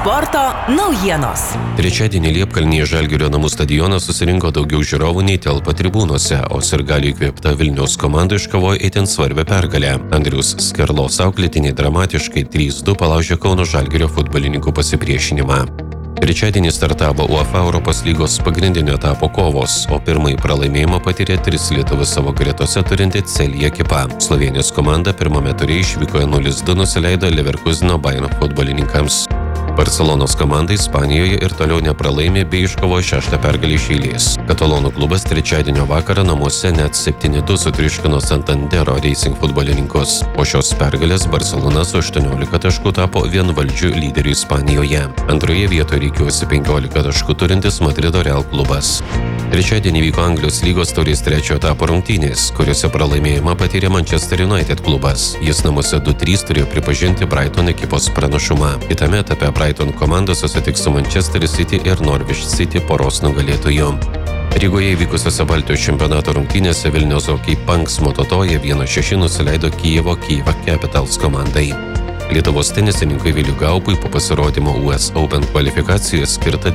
Sporto naujienos. Trečiadienį Liepkalnyje Žalgirio namų stadioną susirinko daugiau žiūrovų nei telpa tribūnose, o sirgalių įkvėpta Vilniaus komanda iškovojo itin svarbią pergalę. Andriaus Skerlos auklėtiniai dramatiškai 3-2 palaužė Kauno Žalgirio futbolininkų pasipriešinimą. Trečiadienį startavo UEFA Europos lygos pagrindinio etapo kovos, o pirmąjį pralaimėjimą patyrė 3 lietuvius savo gretose turinti Celje ekipa. Slovėnijos komanda pirmame ture išvykoje 0-2 nusileido Leverkuseno Bayern futbolininkams. Barcelonos komanda Ispanijoje ir toliau nepralaimė bei iškovojo 6 pergalę iš eilės. Katalonų klubas trečiadienio vakarą namuose net 7-2 sutriuškino Santandero Racing futbolininkus. Po šios pergalės Barcelona su 18 taškų tapo vienvaldžiu lyderiu Ispanijoje. Antroje vietoje rikiuosi 15 taškų turintis Madrido Real klubas. Trečiadienį vyko Anglijos lygos taurės trečiojo etapo rungtynės, kuriuose pralaimėjimą patyrė Manchester United klubas. Jis namuose 2-3 turėjo pripažinti Brighton ekipos pranašumą. Kitame etape Brighton komanda susitiks su Manchester City ir Norwich City poros nugalėtoju. Rygoje įvykusiose Baltijos čempionato rungtynėse Vilniaus Hockey Punks Mototoje 1-6 nusileido Kijevo Capitals komandai. Lietuvos tenisininkui Viliui Gaubui po pasirodymo US Open kvalifikacijoje skirta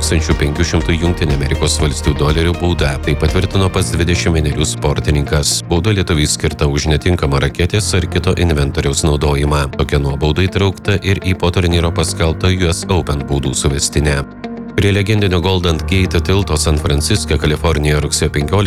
$2,500 bauda. Tai patvirtino pats 21 sportininkas. Bauda lietuviui skirta už netinkamą raketės ar kito inventoriaus naudojimą. Tokia nuobauda įtraukta ir į po turnyro paskelbtą US Open baudų suvestinę. Prie legendinio Golden Gate tilto San Franciske, Kalifornijoje rugsėjo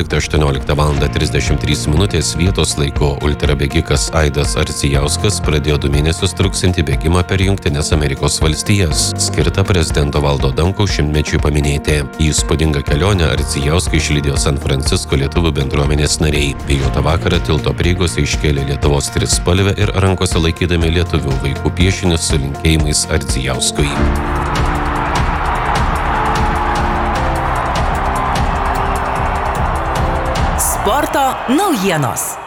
15:18:33 vietos laiku ultrabėgikas Aidas Ardzijauskas pradėjo 2 mėnesius truksiantį bėgimą per Jungtines Amerikos valstijas, skirtą prezidento Valdo Adamkaus 100-mečiui paminėti. Į įspūdingą kelionę Ardzijauską išlydėjo San Francisko lietuvių bendruomenės nariai. Vėjuotą vakarą tilto prieigose iškėlė Lietuvos trispalvę ir rankose laikydami lietuvių vaikų piešinius su linkėjimais Ardzijauskui. Sporto naujienos.